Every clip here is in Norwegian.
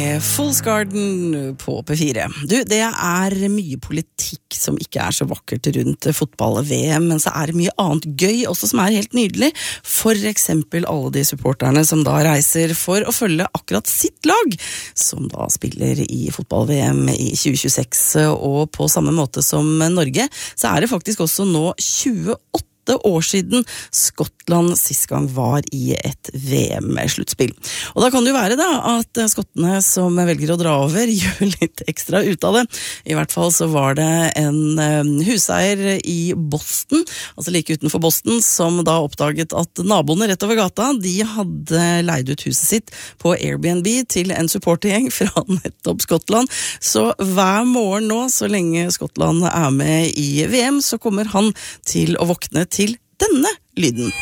med Fool's Garden på P4. Du, det mye politikk som ikke så vakkert rundt fotball-VM, men så det mye annet gøy også som helt nydelig. For eksempel alle de supporterne som da reiser for å følge akkurat sitt lag, som da spiller i fotball-VM i 2026, og på samme måte som Norge, så det faktisk også nå 28 år siden Skottland sist gang var i et VM-sluttspill. Og da kan det jo være da at skottene som velger å dra over gjør litt ekstra ut av det. I hvert fall så var det en huseier i Boston, altså like utenfor Boston, som da oppdaget at naboene rett over gata, de hadde leid ut huset sitt på Airbnb til en supportergjeng fra nettopp Skottland. Så hver morgen nå, så lenge Skottland med i VM, så kommer han til å våkne til denne lyden.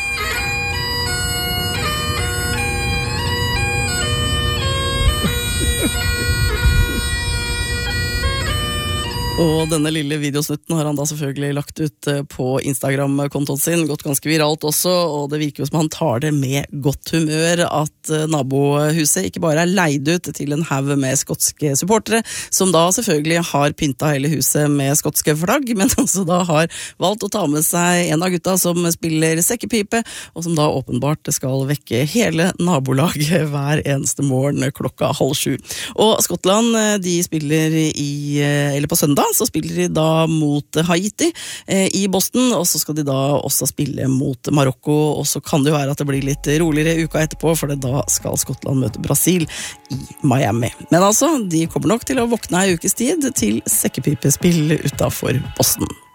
Og denne lille videosnutten har han da selvfølgelig lagt ut på Instagram-kontoen sin, gått ganske viralt også, og det virker jo som han tar det med godt humør at nabohuset ikke bare leid ut til en haug med skotske supportere, som da selvfølgelig har pynta hele huset med skotske flagg, men også da har valgt å ta med seg en av gutta som spiller sekkepipe, og som da åpenbart skal vekke hele nabolaget hver eneste morgen klokka 6:30. Og Skottland, de spiller eller på søndag, så spiller de da mot Haiti i Boston, og så skal de da også spille mot Marokko, og så kan det jo være at det blir litt roligere uka etterpå, for da skal Skottland møte Brasil i Miami. Men altså, de kommer nok til å våkne en ukes tid til sekkepipespill utenfor Boston.